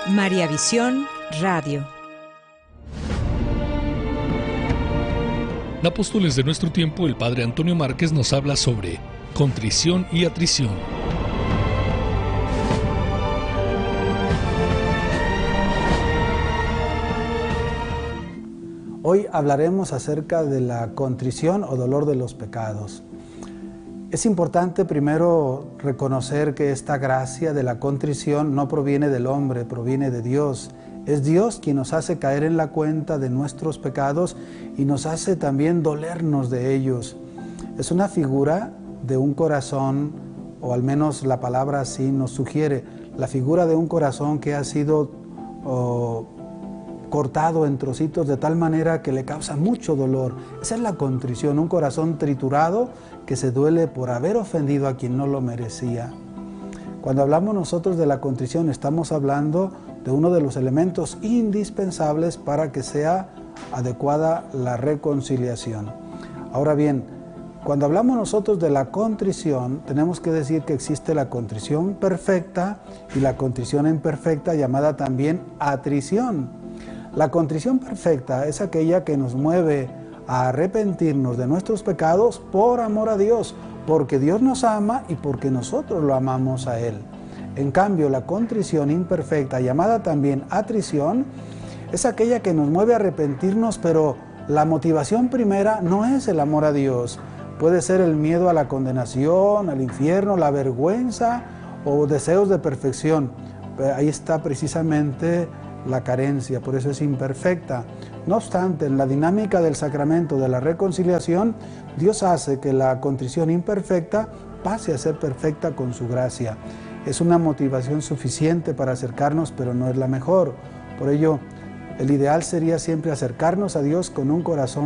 María Visión Radio. En Apóstoles de nuestro tiempo, el padre Antonio Márquez nos habla sobre contrición y atrición. Hoy hablaremos acerca de la contrición o dolor de los pecados. Es importante primero reconocer que esta gracia de la contrición no proviene del hombre, proviene de Dios. Es Dios quien nos hace caer en la cuenta de nuestros pecados y nos hace también dolernos de ellos. Es una figura de un corazón, o al menos la palabra así nos sugiere, la figura de un corazón que ha sido cortado en trocitos de tal manera que le causa mucho dolor. Esa es la contrición, un corazón triturado que se duele por haber ofendido a quien no lo merecía. Cuando hablamos nosotros de la contrición, estamos hablando de uno de los elementos indispensables para que sea adecuada la reconciliación. Ahora bien, cuando hablamos nosotros de la contrición, tenemos que decir que existe la contrición perfecta y la contrición imperfecta, llamada también atrición. La contrición perfecta es aquella que nos mueve a arrepentirnos de nuestros pecados por amor a Dios, porque Dios nos ama y porque nosotros lo amamos a Él. En cambio, la contrición imperfecta, llamada también atrición, es aquella que nos mueve a arrepentirnos, pero la motivación primera no es el amor a Dios. Puede ser el miedo a la condenación, al infierno, la vergüenza o deseos de perfección. Ahí está precisamente la carencia, por eso es imperfecta. No obstante, en la dinámica del sacramento de la reconciliación, Dios hace que la contrición imperfecta pase a ser perfecta con su gracia. Es una motivación suficiente para acercarnos, pero no es la mejor. Por ello, el ideal sería siempre acercarnos a Dios con un corazón